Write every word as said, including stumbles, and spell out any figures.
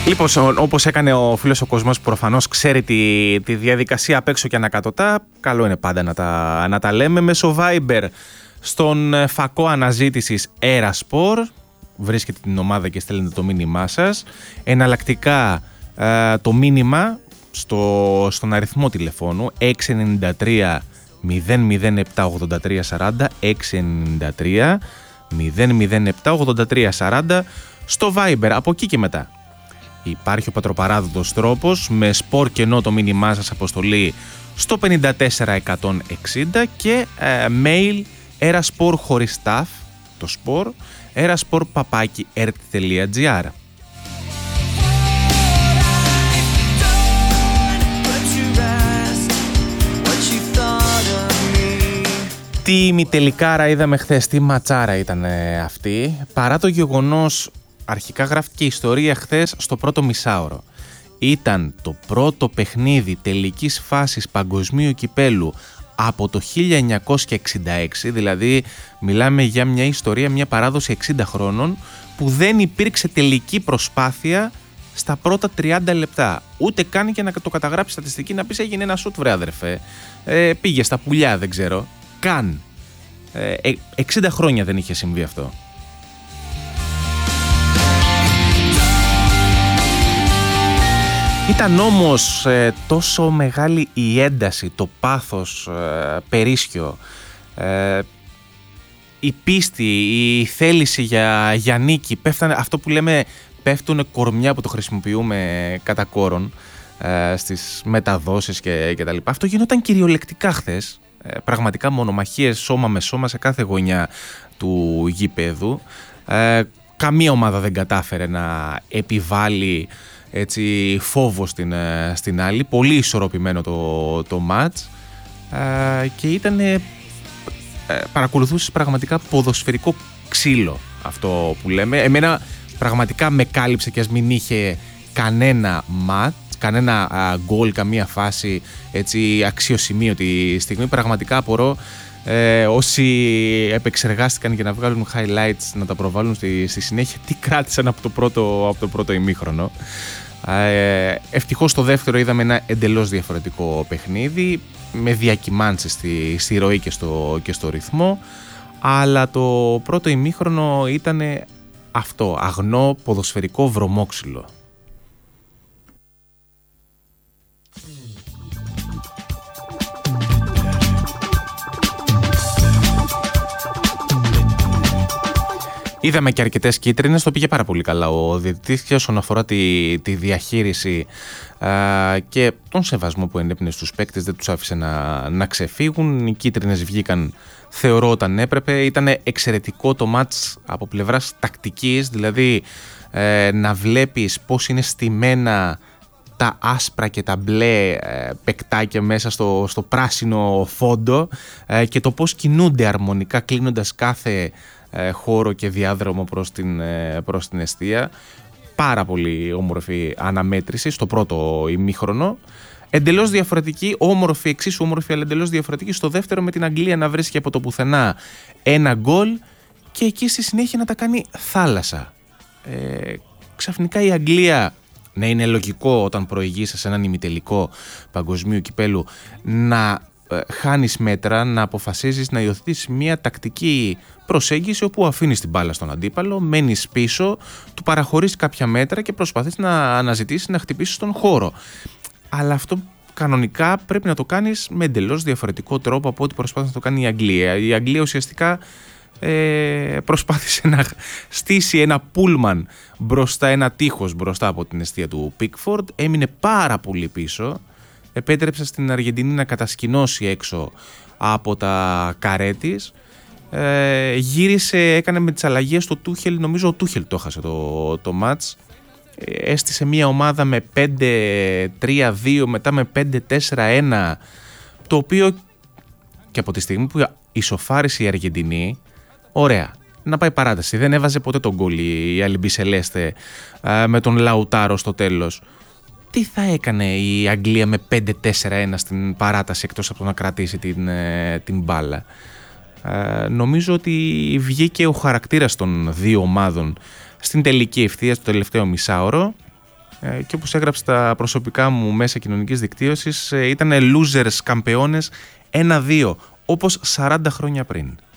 Λοιπόν, όπως έκανε ο φίλος ο Κοσμός που προφανώς ξέρει τη, τη διαδικασία απ' έξω και ανακατοτά, καλό είναι πάντα να τα, να τα λέμε μέσω Viber στον φακό αναζήτησης Eraspor. Βρίσκετε την ομάδα και στέλνετε το μήνυμά σας. Εναλλακτικά ε, το μήνυμα στο, στον αριθμό τηλεφώνου έξι εννιά τρία μηδέν μηδέν επτά ογδόντα τρία σαράντα, έξι εννιά τρία μηδέν μηδέν επτά ογδόντα τρία σαράντα στο Viber. Από εκεί και μετά υπάρχει ο πατροπαράδοτος τρόπος με σπορ κενό το μήνυμά σας αποστολή στο πενήντα τέσσερα εκατόν εξήντα και ε, mail eraspor χωρίς ταφ, το σπορ, eraspor παπάκι ερτ τελεία τζι άρ. Τι ημιτελικάρα είδαμε χθες, τι ματσάρα ήταν αυτή, παρά το γεγονός αρχικά γράφτηκε ιστορία χθες στο πρώτο μισάωρο. Ήταν το πρώτο παιχνίδι τελικής φάσης παγκοσμίου κυπέλου από το χίλια εννιακόσια εξήντα έξι, δηλαδή μιλάμε για μια ιστορία, μια παράδοση εξήντα χρόνων που δεν υπήρξε τελική προσπάθεια στα πρώτα τριάντα λεπτά. Ούτε καν και να το καταγράψει στατιστική να πεις έγινε ένα σουτ βρε αδερφέ, ε, πήγε στα πουλιά δεν ξέρω, καν. Ε, εξήντα χρόνια δεν είχε συμβεί αυτό. Ήταν όμως ε, τόσο μεγάλη η ένταση, το πάθος ε, περίσσιο, ε, η πίστη, η θέληση για, για νίκη, πέφτανε, αυτό που λέμε πέφτουν κορμιά που το χρησιμοποιούμε κατά κόρον ε, στις μεταδόσεις και, και τα λοιπά. Αυτό γινόταν κυριολεκτικά χθες, ε, πραγματικά μονομαχίες σώμα με σώμα σε κάθε γωνιά του γήπεδου. Ε, καμία ομάδα δεν κατάφερε να επιβάλλει έτσι φόβο στην, στην άλλη, πολύ ισορροπημένο το, το μάτς ε, και ήταν ε, παρακολουθούσες πραγματικά ποδοσφαιρικό ξύλο αυτό που λέμε. Εμένα πραγματικά με κάλυψε και ας μην είχε κανένα μάτς, κανένα γκολ, καμία φάση έτσι αξιοσημείωτη στιγμή. Πραγματικά απορώ Ε, όσοι επεξεργάστηκαν για να βγάλουν highlights να τα προβάλλουν στη, στη συνέχεια, τι κράτησαν από το πρώτο, από το πρώτο ημίχρονο. Ε, ευτυχώς στο δεύτερο είδαμε ένα εντελώς διαφορετικό παιχνίδι με διακυμάνσεις στη, στη ροή και στο, και στο ρυθμό, αλλά το πρώτο ημίχρονο ήταν αυτό, αγνό ποδοσφαιρικό βρωμόξυλο. Είδαμε και αρκετές κίτρινες, το πήγε πάρα πολύ καλά ο διαιτητής και όσον αφορά τη, τη διαχείριση α, και τον σεβασμό που ενέπνε στους παίκτες, δεν τους άφησε να, να ξεφύγουν. Οι κίτρινες βγήκαν θεωρώ όταν έπρεπε. Ήταν εξαιρετικό το μάτς από πλευράς τακτικής, δηλαδή ε, να βλέπεις πώς είναι στημένα τα άσπρα και τα μπλε ε, παικτάκια μέσα στο, στο πράσινο φόντο ε, και το πώς κινούνται αρμονικά κλείνοντας κάθε χώρο και διάδρομο προς την, προς την εστία. Πάρα πολύ όμορφη αναμέτρηση στο πρώτο ημίχρονο. Εντελώς διαφορετική, όμορφη, εξίσου όμορφη, αλλά εντελώς διαφορετική στο δεύτερο, με την Αγγλία να βρίσκει από το πουθενά ένα γκολ και εκεί στη συνέχεια να τα κάνει θάλασσα. Ε, ξαφνικά η Αγγλία, ναι, είναι λογικό όταν προηγείσαι σε έναν ημιτελικό παγκοσμίου κυπέλου να χάνεις μέτρα, να αποφασίζεις να υιοθετήσεις μια τακτική προσέγγιση όπου αφήνεις την μπάλα στον αντίπαλο, μένεις πίσω, του παραχωρείς κάποια μέτρα και προσπαθείς να αναζητήσεις να χτυπήσεις τον χώρο. Αλλά αυτό κανονικά πρέπει να το κάνεις με εντελώς διαφορετικό τρόπο από ό,τι προσπάθησε να το κάνει η Αγγλία. Η Αγγλία ουσιαστικά ε, προσπάθησε να στήσει ένα πούλμαν μπροστά, ένα τείχος μπροστά από την εστία του Πίκφορντ, έμεινε πάρα πολύ πίσω, επέτρεψε στην Αργεντινή να κατασκηνώσει έξω από τα καρέ της, ε, γύρισε, έκανε με τις αλλαγές το Τούχελ, νομίζω ο Τούχελ το έχασε το, το μάτς, ε, έστησε μια ομάδα με πέντε τρία δύο, μετά με πέντε τέσσερα ένα, το οποίο και από τη στιγμή που ισοφάρισε η Αργεντινή, ωραία, να πάει παράταση, δεν έβαζε ποτέ τον γκολ η Αλιμπισελέστε ε, με τον Λαουτάρο στο τέλος. Τι θα έκανε η Αγγλία με πέντε τέσσερα ένα στην παράταση εκτός από το να κρατήσει την, την μπάλα. Ε, νομίζω ότι βγήκε ο χαρακτήρας των δύο ομάδων στην τελική ευθεία, στο τελευταίο μισάωρο, ε, και όπως έγραψε στα προσωπικά μου μέσα κοινωνικής δικτύωσης, ε, ήταν losers campeones ένα δύο, όπως σαράντα χρόνια πριν.